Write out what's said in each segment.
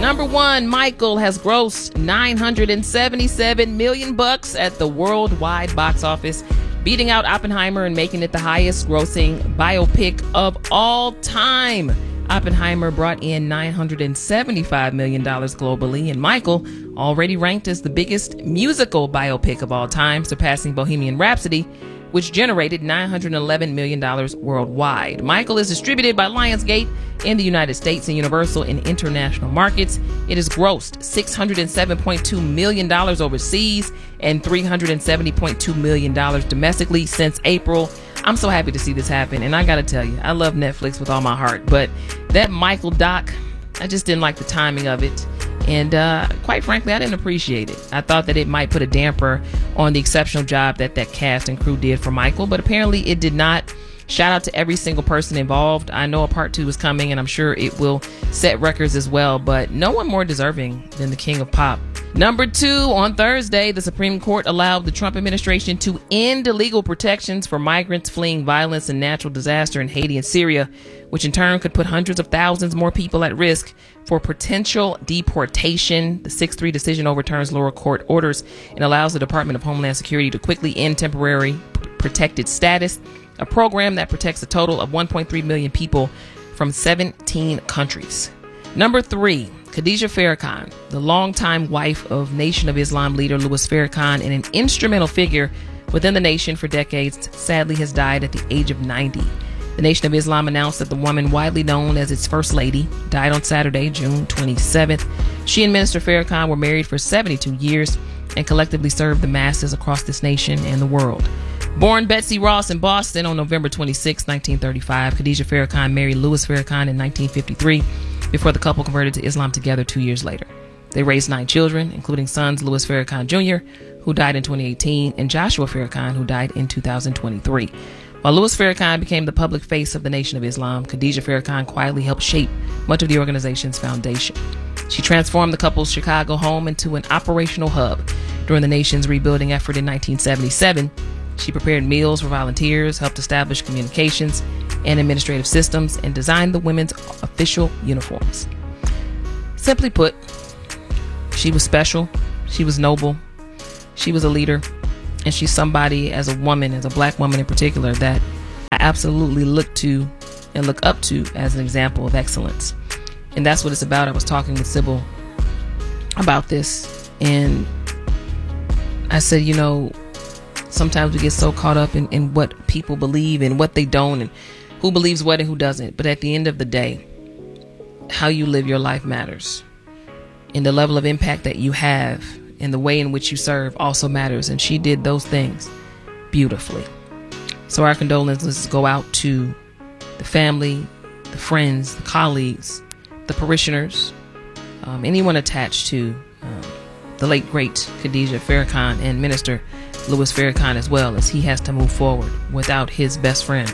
Number one, Michael has grossed $977 million at the worldwide box office, beating out Oppenheimer and making it the highest grossing biopic of all time. Oppenheimer brought in $975 million globally, and Michael already ranked as the biggest musical biopic of all time, surpassing Bohemian Rhapsody, which generated $911 million worldwide. Michael is distributed by Lionsgate in the United States and Universal in international markets. It has grossed $607.2 million overseas and $370.2 million domestically since April. I'm so happy to see this happen, and I gotta tell you, I love Netflix with all my heart, but that Michael doc, I just didn't like the timing of it. And quite frankly, I didn't appreciate it. I thought that it might put a damper on the exceptional job that cast and crew did for Michael, but apparently it did not. Shout out to every single person involved. I know a part 2 is coming, and I'm sure it will set records as well, but no one more deserving than the king of pop. Number 2, on Thursday, the Supreme Court allowed the Trump administration to end legal protections for migrants fleeing violence and natural disaster in Haiti and Syria, which in turn could put hundreds of thousands more people at risk for potential deportation. The 6-3 decision overturns lower court orders and allows the Department of Homeland Security to quickly end temporary protected status, a program that protects a total of 1.3 million people from 17 countries. Number 3, Khadija Farrakhan, the longtime wife of Nation of Islam leader Louis Farrakhan and an instrumental figure within the nation for decades, sadly has died at the age of 90. The Nation of Islam announced that the woman, widely known as its first lady, died on Saturday, June 27th. She and Minister Farrakhan were married for 72 years and collectively served the masses across this nation and the world. Born Betsy Ross in Boston on November 26, 1935, Khadija Farrakhan married Louis Farrakhan in 1953 before the couple converted to Islam together 2 years later. They raised 9 children, including sons Louis Farrakhan Jr., who died in 2018, and Joshua Farrakhan, who died in 2023. While Louis Farrakhan became the public face of the Nation of Islam, Khadija Farrakhan quietly helped shape much of the organization's foundation. She transformed the couple's Chicago home into an operational hub. During the nation's rebuilding effort in 1977, she prepared meals for volunteers, helped establish communications and administrative systems, and designed the women's official uniforms. Simply put, she was special, she was noble, she was a leader, and she's somebody, as a woman, as a black woman in particular, that I absolutely look to and look up to as an example of excellence. And that's what it's about. I was talking with Sybil about this, and I said, you know, sometimes we get so caught up in what people believe and what they don't, and who believes what and who doesn't. But at the end of the day, how you live your life matters. And the level of impact that you have and the way in which you serve also matters. And she did those things beautifully. So our condolences go out to the family, the friends, the colleagues, the parishioners, anyone attached to the late, great Khadija Farrakhan and Minister Louis Farrakhan, as well, as he has to move forward without his best friend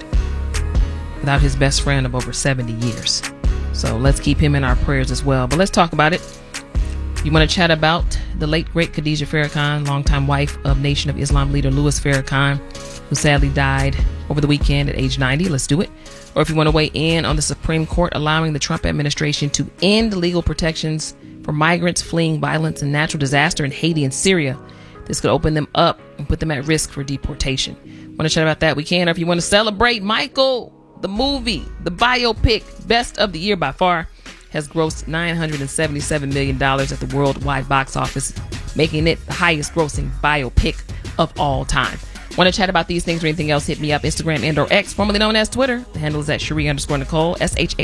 of over 70 years. So let's keep him in our prayers as well. But let's talk about it. You want to chat about the late, great Khadija Farrakhan, longtime wife of Nation of Islam leader Louis Farrakhan, who sadly died over the weekend at age 90. Let's do it. Or if you want to weigh in on the Supreme Court allowing the Trump administration to end legal protections for migrants fleeing violence and natural disaster in Haiti and Syria, this could open them up and put them at risk for deportation. Want to chat about that? We can. Or if you want to celebrate Michael, the movie, the biopic, best of the year by far, has grossed $977 million at the worldwide box office, making it the highest grossing biopic of all time. Want to chat about these things or anything else? Hit me up, Instagram and or X, formerly known as Twitter. The handle is at Cherie_Nicole,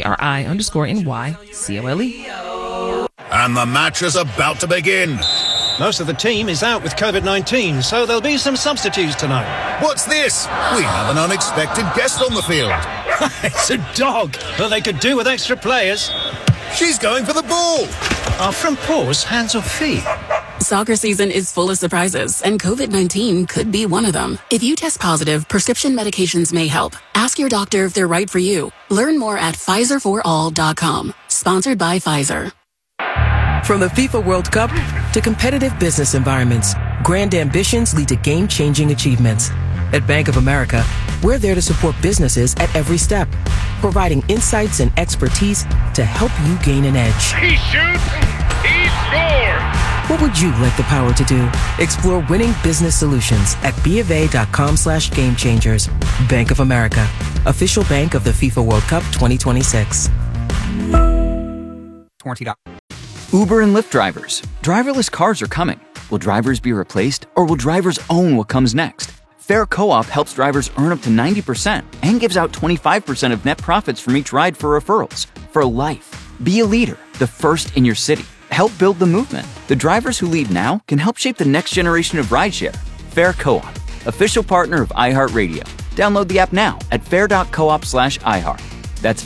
SHARI_NYCOLE. And the match is about to begin. Most of the team is out with COVID-19, so there'll be some substitutes tonight. What's this? We have an unexpected guest on the field. It's a dog, but they could do with extra players. She's going for the ball. Are front paws hands or feet? Soccer season is full of surprises, and COVID-19 could be one of them. If you test positive, prescription medications may help. Ask your doctor if they're right for you. Learn more at PfizerForAll.com. Sponsored by Pfizer. From the FIFA World Cup to competitive business environments, grand ambitions lead to game-changing achievements. At Bank of America, we're there to support businesses at every step, providing insights and expertise to help you gain an edge. He shoots, What would you like the power to do? Explore winning business solutions at BofA.com/gamechangers. Bank of America, official bank of the FIFA World Cup 2026. Uber and Lyft drivers. Driverless cars are coming. Will drivers be replaced, or will drivers own what comes next? Fair Co-op helps drivers earn up to 90% and gives out 25% of net profits from each ride for referrals. For life. Be a leader, the first in your city. Help build the movement. The drivers who lead now can help shape the next generation of rideshare. Fair Co-op, official partner of iHeartRadio. Download the app now at fair.coop/iHeart. That's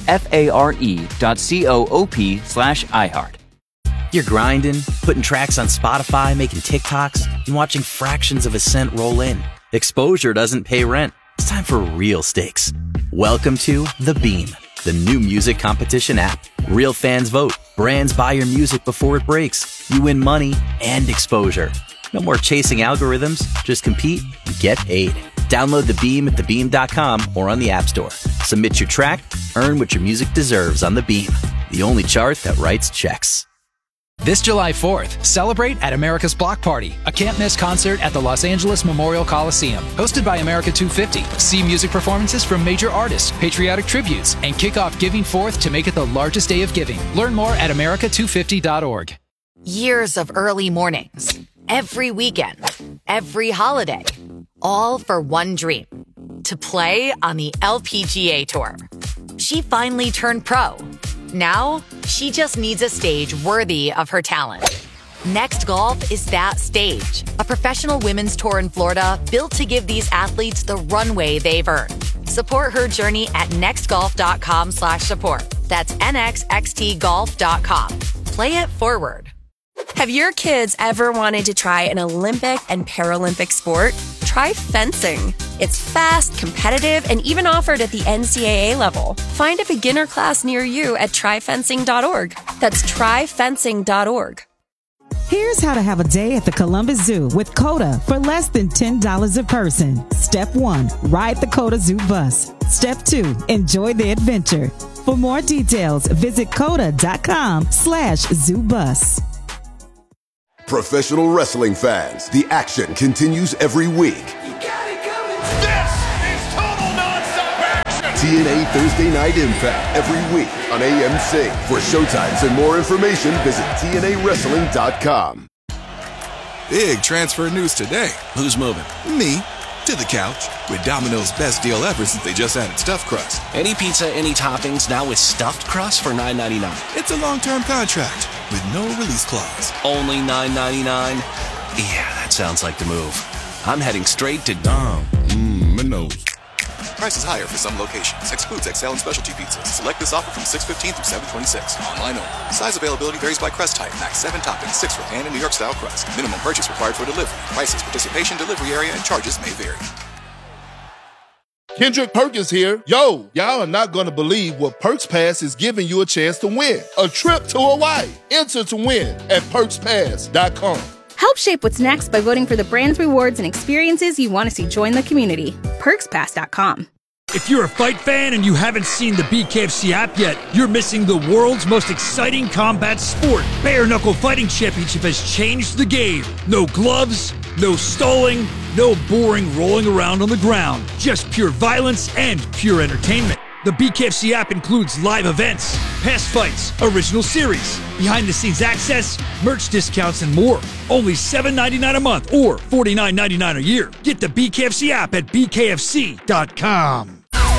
FARE.coop/iHeart. You're grinding, putting tracks on Spotify, making TikToks, and watching fractions of a cent roll in. Exposure doesn't pay rent. It's time for real stakes. Welcome to The Beam, the new music competition app. Real fans vote. Brands buy your music before it breaks. You win money and exposure. No more chasing algorithms. Just compete and get paid. Download The Beam at thebeam.com or on the App Store. Submit your track, earn what your music deserves on The Beam, the only chart that writes checks. This July 4th, celebrate at America's Block Party, a can't-miss concert at the Los Angeles Memorial Coliseum. Hosted by America 250, see music performances from major artists, patriotic tributes, and kick off Giving Forth to make it the largest day of giving. Learn more at america250.org. Years of early mornings, every weekend, every holiday, all for one dream, to play on the LPGA Tour. She finally turned pro. Now, she just needs a stage worthy of her talent. Next Golf is that stage, a professional women's tour in Florida built to give these athletes the runway they've earned. Support her journey at nextgolf.com/support. That's nxxtgolf.com. Play it forward. Have your kids ever wanted to try an Olympic and Paralympic sport? Try fencing. It's fast, competitive, and even offered at the NCAA level. Find a beginner class near you at tryfencing.org. That's tryfencing.org. Here's how to have a day at the Columbus Zoo with COTA for less than $10 a person. Step 1, ride the COTA Zoo bus. Step 2, enjoy the adventure. For more details, visit COTA.com/zoobus. Professional wrestling fans, the action continues every week. This is total non-stop action! TNA Thursday Night Impact every week on AMC. For showtimes and more information, visit TNAWrestling.com. Big transfer news today. Who's moving? Me. To the couch. With Domino's best deal ever since they just added stuffed crust. Any pizza, any toppings, now with stuffed crust for $9.99. It's a long-term contract with no release clause. Only $9.99? Yeah, that sounds like the move. I'm heading straight to Domino's. Price is higher for some locations. Excludes XL and specialty pizzas. Select this offer from 6/15 through 7/26. Online only. Size availability varies by crust type. Max 7 toppings, 6 for pan and New York style crust. Minimum purchase required for delivery. Prices, participation, delivery area, and charges may vary. Kendrick Perkins here. Yo, y'all are not going to believe what Perks Pass is giving you a chance to win. A trip to Hawaii. Enter to win at PerksPass.com. Help shape what's next by voting for the brands, rewards, and experiences you want to see join the community. PerksPass.com. If you're a fight fan and you haven't seen the BKFC app yet, you're missing the world's most exciting combat sport. Bare Knuckle Fighting Championship has changed the game. No gloves, no stalling, no boring rolling around on the ground. Just pure violence and pure entertainment. The BKFC app includes live events, past fights, original series, behind-the-scenes access, merch discounts, and more. Only $7.99 a month or $49.99 a year. Get the BKFC app at bkfc.com.